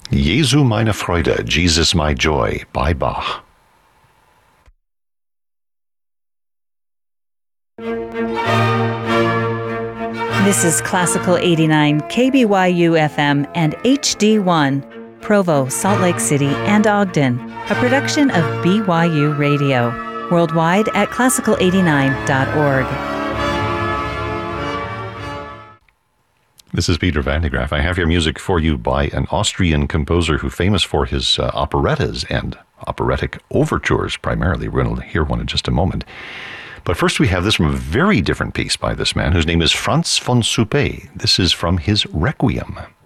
Jesu meine Freude, Jesus my joy, by Bach. This is Classical 89, KBYU FM and HD1, Provo, Salt Lake City, and Ogden, a production of BYU Radio, worldwide at classical89.org. This is Peter Van de Graaff. I have here music for you by an Austrian composer who's famous for his operettas and operatic overtures primarily. We're going to hear one in just a moment. But first we have this from a very different piece by this man whose name is Franz von Suppé. This is from his Requiem.